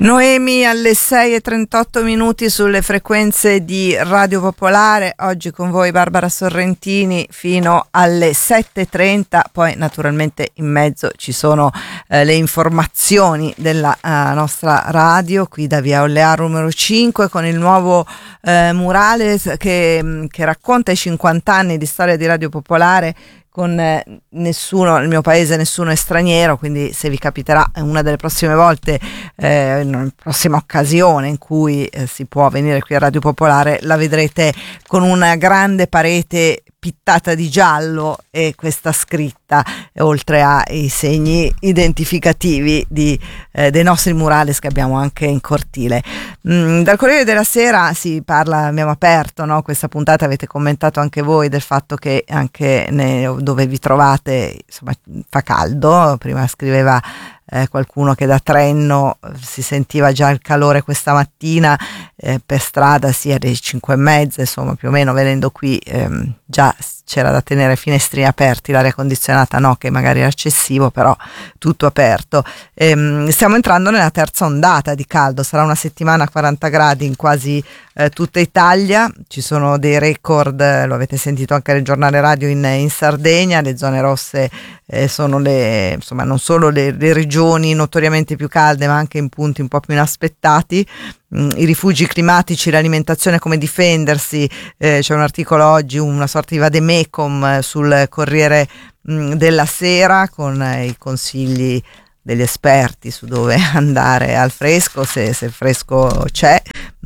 Noemi alle 6:38 sulle frequenze di Radio Popolare. Oggi con voi Barbara Sorrentini fino alle 7:30. Poi naturalmente in mezzo ci sono le informazioni della nostra radio qui da Via Ollearo numero 5 con il nuovo murale che racconta i 50 anni di storia di Radio Popolare. Con nessuno, nel mio paese nessuno è straniero, quindi se vi capiterà una delle prossime volte, una prossima occasione in cui si può venire qui a Radio Popolare, la vedrete con una grande parete pittata di giallo e questa scritta, oltre ai segni identificativi dei nostri murales che abbiamo anche in cortile. Dal Corriere della Sera si parla, abbiamo aperto, no, questa puntata, avete commentato anche voi del fatto che anche dove vi trovate insomma fa caldo. Prima scriveva qualcuno che da Trenno si sentiva già il calore questa mattina, per strada sia alle 5:30, insomma più o meno venendo qui già c'era da tenere finestrini aperti, l'aria condizionata no, che magari era eccessivo, però tutto aperto. Stiamo entrando nella terza ondata di caldo, sarà una settimana a 40 gradi in quasi tutta Italia. Ci sono dei record, lo avete sentito anche nel giornale radio in Sardegna. Le zone rosse sono insomma non solo le regioni notoriamente più calde, ma anche in punti un po' più inaspettati. I rifugi climatici, l'alimentazione, come difendersi. C'è un articolo oggi, una sorta di vademecum sul Corriere della Sera con i consigli degli esperti su dove andare al fresco, se il fresco c'è.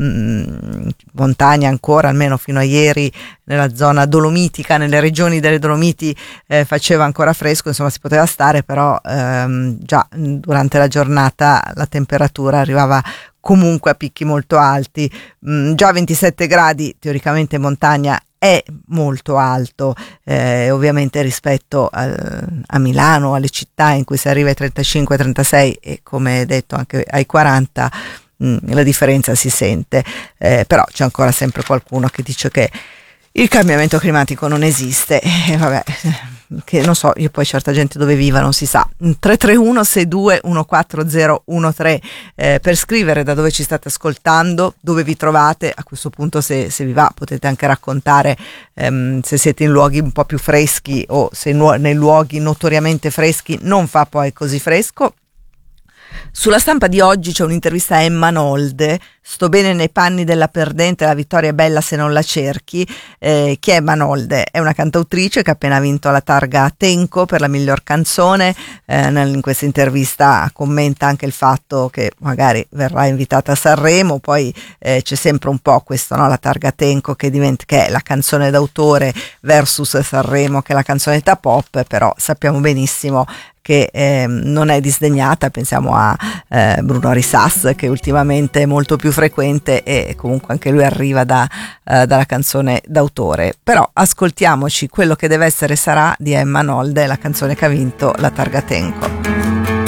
Montagna ancora, almeno fino a ieri nella zona dolomitica, nelle regioni delle Dolomiti faceva ancora fresco, insomma si poteva stare, però già durante la giornata la temperatura arrivava comunque a picchi molto alti. Già 27 gradi teoricamente in montagna è molto alto, ovviamente rispetto a Milano, alle città in cui si arriva ai 35-36 e come detto anche ai 40, la differenza si sente, però c'è ancora sempre qualcuno che dice che il cambiamento climatico non esiste, vabbè, che non so io poi certa gente dove viva non si sa. 331 62 14013 per scrivere da dove ci state ascoltando, dove vi trovate. A questo punto se vi va potete anche raccontare se siete in luoghi un po' più freschi o se nei luoghi notoriamente freschi non fa poi così fresco. Sulla Stampa di oggi c'è un'intervista a Emma Nolde. Sto bene nei panni della perdente, la vittoria è bella se non la cerchi. Chi è Emma Nolde? È una cantautrice che ha appena vinto la targa Tenco per la miglior canzone. In questa intervista commenta anche il fatto che magari verrà invitata a Sanremo. Poi c'è sempre un po' questo, no? La targa Tenco che è la canzone d'autore versus Sanremo che è la canzonetta pop, però sappiamo benissimo che non è disdegnata. Pensiamo a Bruno Risas, che ultimamente è molto più frequente e comunque anche lui arriva dalla canzone d'autore. Però ascoltiamoci Quello che deve essere sarà di Emma Nolde, la canzone che ha vinto la targa Tenco.